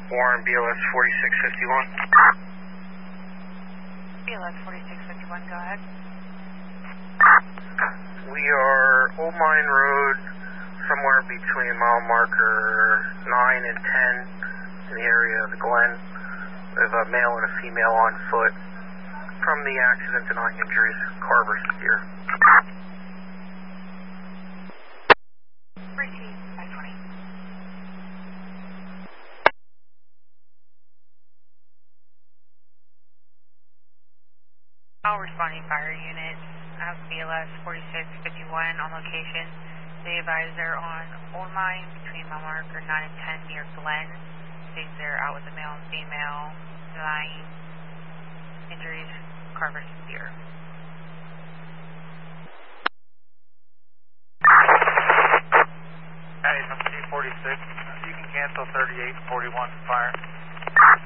Warren, BLS 4651. BLS 4651, go ahead. We are Old Mine Road, somewhere between mile marker 9 and 10 in the area of the Glen. We have a male and a female on foot. From the accident, denying injuries. Carver Spear. Richie, 520. All responding fire units have BLS 4651 on location. They advise they're on Old Mine between mile marker 9 and 10 near Glen. States they're out with a male and female, denying injuries. Carver Spear. Hey, from C46, you can cancel 38 and 41 fire.